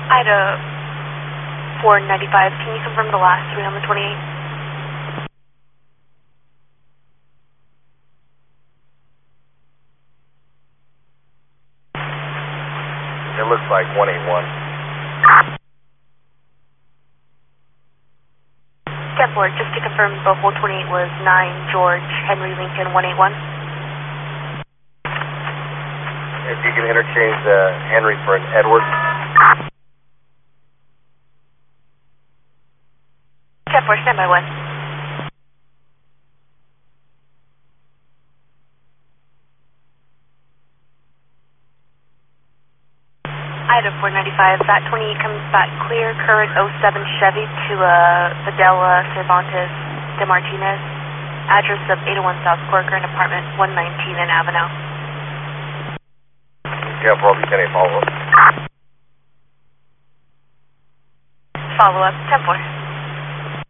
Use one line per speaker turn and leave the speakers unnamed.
Ida 495, can you confirm the last three on the 28?
It looks like 181.
10-4, just to confirm, Buffalo 28 was 9 George Henry Lincoln 181.
If you can interchange the Henry for an Edward.
10-4, stand by 1. Ida 495, that 28 comes back clear, current 07 Chevy to Videla Cervantes de Martinez, address of 801 South Corcoran, apartment 119 in Avenel.
Yeah, probably can a follow-up.
Follow-up, 10-4.